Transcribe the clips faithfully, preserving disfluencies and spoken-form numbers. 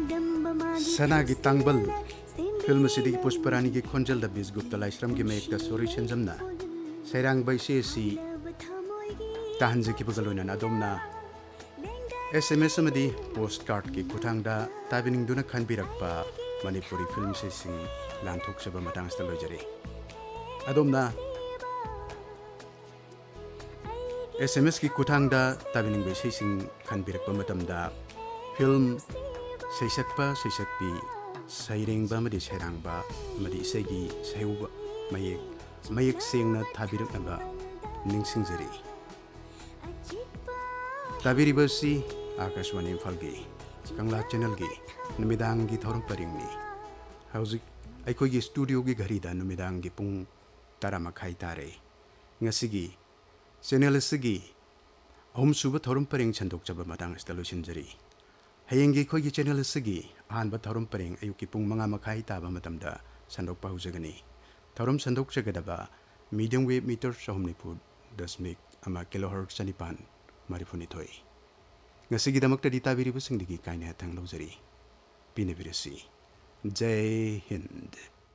सनागी तांगबल फिल्म सिदी पुष्परानी की खोंजल द बीस गुप्ता लाइश्रम की मेक द सोरी सेंजमना सैरांग बैसे सी ताहंजे की बगलोना अदोमना एसएमएस मदी पोस्ट कार्ड की खुथांगदा ताबिनिंग दुना खनबिरकपा मणिपुरी फिल्म से सिंग लांथोकसबा मतांग स्टलोजरी अदोमना एसएमएस की खुथांगदा ताबिनिंग बैसे सिंग खनबिरकपा मतमदा फिल्म सैसकपा सैसकपी सैरेंगबा मदी सैरांगबा मदी इसेगी सैउबा मयेक मयेक सेंगना थाबिरकनबा निंगसिंगजरी ताबिरिबसी आकाशवाणी इम्फाल की कंगला चैनल की नुमिदांग की थौरम परिंगनी हौजिक अखोगी स्टूडियो की घरीदा नुमिदांग की पुंग तारा मखाई तारे ngasiगी चैनल असगी अहम सुब थौरम परिंग छंदोकचबा मतांग स्टलोसिनजरी हयेंगी खोगी चैनल असगी आहानबा थौरम परिंग अयुकी पुंग मंगा मखाई ताबा मतमदा संदोकपा हुजगनी थौरम संदोकचगदबा मीडियम वेव मीटर सहमनिफु दशमिक अमा kilohertz चनिपान मरिफुनिथोई ngasigidamakta taabiribasingdigi kaina thang lawjari pinabirasi jai hind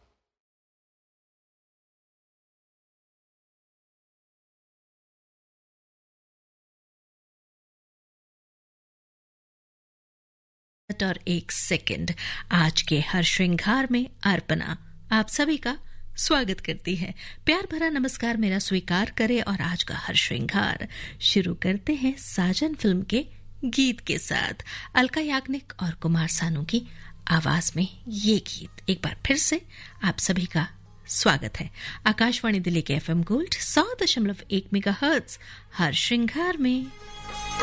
और एक सेकंड आज के हर श्रृंगार में अर्पणा आप सभी का स्वागत करती है। प्यार भरा नमस्कार मेरा स्वीकार करें और आज का हर श्रृंगार शुरू करते हैं साजन फिल्म के गीत के साथ। अलका याग्निक और कुमार सानू की आवाज में ये गीत एक बार फिर से आप सभी का स्वागत है। आकाशवाणी दिल्ली के एफएम गोल्ड सौ दशमलव एक मेगाहर्ट्ज हर श्रृंगार में